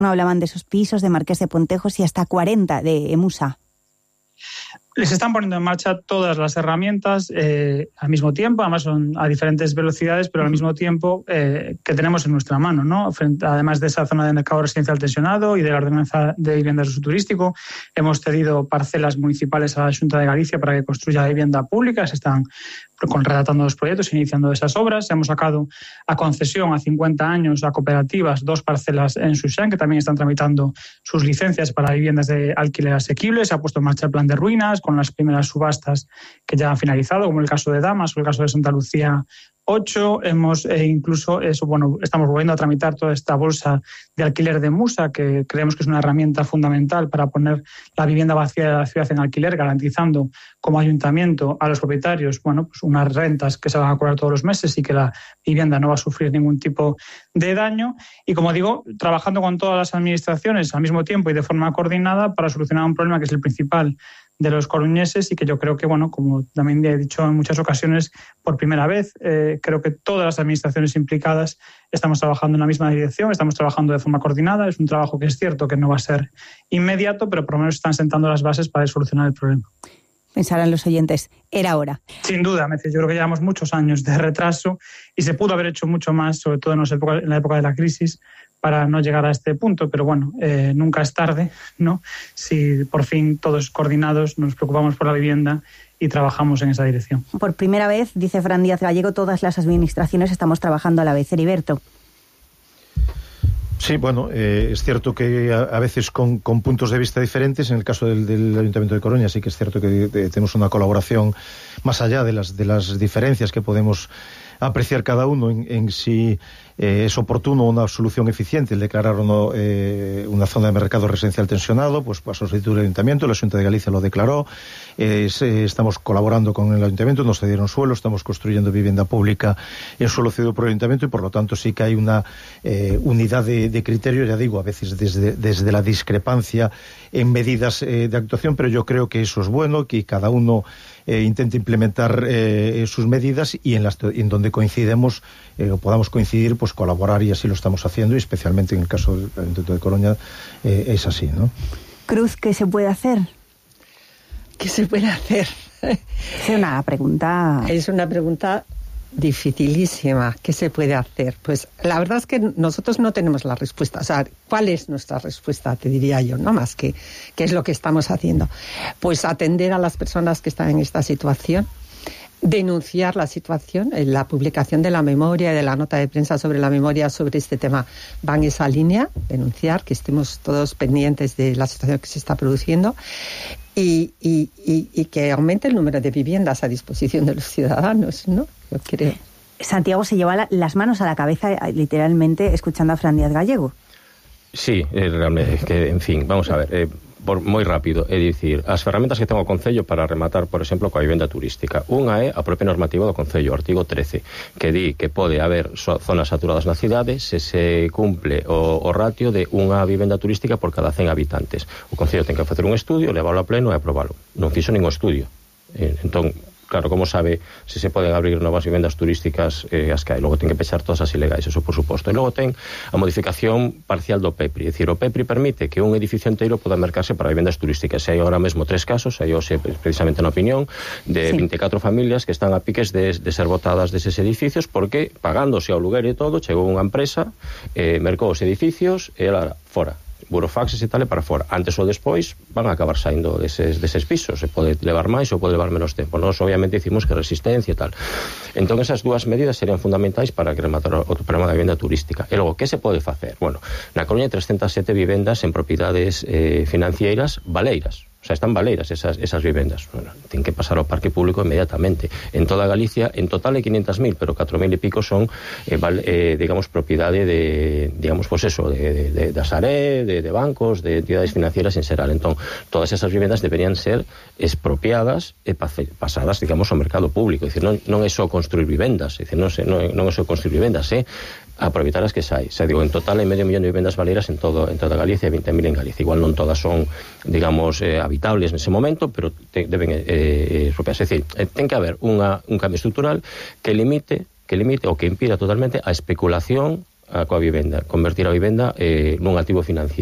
hablaban de esos pisos de Marqués de Pontejos y hasta 40 de Emusa. Les están poniendo en marcha todas las herramientas al mismo tiempo, además son a diferentes velocidades, pero al mismo tiempo que tenemos en nuestra mano, ¿no? Además de esa zona de mercado residencial tensionado y de la ordenanza de vivienda de uso turístico, hemos cedido parcelas municipales a la Xunta de Galicia para que construya vivienda pública. Se están redactando los proyectos, iniciando esas obras. Hemos sacado a concesión a 50 años a cooperativas 2 parcelas en Suxán, que también están tramitando sus licencias para viviendas de alquiler asequible. Se ha puesto en marcha el plan de ruinas con las primeras subastas que ya han finalizado, como el caso de Damas o el caso de Santa Lucía 8. Hemos estamos volviendo a tramitar toda esta bolsa de alquiler de Musa, que creemos que es una herramienta fundamental para poner la vivienda vacía de la ciudad en alquiler, garantizando como ayuntamiento a los propietarios unas rentas que se van a cobrar todos los meses y que la vivienda no va a sufrir ningún tipo de daño. Y como digo, trabajando con todas las administraciones al mismo tiempo y de forma coordinada para solucionar un problema que es el principal de los coruñeses y que yo creo que, como también he dicho en muchas ocasiones, por primera vez, creo que todas las administraciones implicadas estamos trabajando en la misma dirección, estamos trabajando de forma coordinada. Es un trabajo que es cierto que no va a ser inmediato, pero por lo menos están sentando las bases para solucionar el problema. Pensarán los oyentes, era hora. Sin duda, yo creo que llevamos muchos años de retraso y se pudo haber hecho mucho más, sobre todo en la época de la crisis, para no llegar a este punto, pero nunca es tarde, ¿no? Si por fin todos coordinados nos preocupamos por la vivienda y trabajamos en esa dirección. Por primera vez, dice Fran Díaz Gallego, todas las administraciones estamos trabajando a la vez. Heriberto. Sí, es cierto que a veces con puntos de vista diferentes. En el caso del Ayuntamiento de Coruña sí que es cierto que tenemos una colaboración más allá de las diferencias que podemos apreciar cada uno en si es oportuno una solución eficiente el declarar o no una zona de mercado residencial tensionado. Pues pasó a solicitud del Ayuntamiento, la Xunta de Galicia lo declaró. Estamos colaborando con el Ayuntamiento, nos cedieron suelo, estamos construyendo vivienda pública en suelo cedido por el Ayuntamiento y por lo tanto sí que hay una unidad de criterio, ya digo, a veces desde la discrepancia en medidas de actuación, pero yo creo que eso es bueno, que cada uno intente implementar sus medidas y en donde coincidemos o podamos coincidir, pues colaborar, y así lo estamos haciendo, y especialmente en el caso del Ayuntamiento de Coruña es así, ¿no? Cruz, ¿qué se puede hacer? ¿Qué se puede hacer? Es una pregunta dificilísima. ¿Qué se puede hacer? Pues la verdad es que nosotros no tenemos la respuesta. O sea, ¿cuál es nuestra respuesta? Te diría yo, ¿no? Más que ¿qué es lo que estamos haciendo? Pues atender a las personas que están en esta situación, denunciar la situación. La publicación de la memoria y de la nota de prensa sobre la memoria sobre este tema va en esa línea, denunciar, que estemos todos pendientes de la situación que se está produciendo y que aumente el número de viviendas a disposición de los ciudadanos, ¿no? Yo creo. Santiago se lleva las manos a la cabeza literalmente escuchando a Fran Díaz Gallego. Sí, realmente, que, en fin, vamos a ver, moi rápido, é dicir, as ferramentas que ten o Concello para rematar, por exemplo, coa vivenda turística. Unha é a propia normativa do Concello, artigo 13, que di que pode haber zonas saturadas na cidade se se cumple o ratio de unha vivenda turística por cada 100 habitantes. O Concello ten que facer un estudio, leválo a pleno e aprobalo. Non fixo ningún estudio. Entón, claro, como sabe se se poden abrir novas vivendas turísticas as que hai? Logo ten que pechar todas as ilegais, eso por suposto. E logo ten a modificación parcial do PEPRI, é dicir, o PEPRI permite que un edificio inteiro poda mercarse para vivendas turísticas. E hai agora mesmo 3 casos, hai hoxe precisamente na opinión de 24 familias que están a piques de ser botadas deses edificios porque, pagándose ao lugar e todo, chegou unha empresa, mercou os edificios e ela fora. Burofaxes e tal, e para fora. Antes ou despois van a acabar saindo deses pisos. Se pode levar máis ou pode levar menos tempo. Nós obviamente dicimos que resistencia e tal. Entón esas dúas medidas serían fundamentais para que rematar o problema da vivenda turística. E logo, que se pode facer? Bueno, na Coruña hai 307 vivendas en propiedades financeiras baleiras. O sea, están baleiras esas vivendas. Bueno, ten que pasar ao parque público inmediatamente. En toda Galicia, en total hai 500.000, pero 4.000 e pico son, digamos, propiedade de, digamos, pues eso, de Sareb, de bancos, de entidades financieras en xeral. Entón, todas esas vivendas deberían ser expropiadas e pasadas, digamos, ao mercado público. É dicir, non é só construir vivendas, é dicir, non é só construir vivendas, aproveitar as que sai. Se digo, en total hai 500.000 de vivendas baleiras en toda Galicia e 20.000 en Galicia. Igual non todas son, digamos, habitables nese momento, pero deben expropiarse. É dicir, ten que haber un cambio estrutural que limite ou que impida totalmente a especulación coa vivenda, convertir a vivenda nun activo financiero.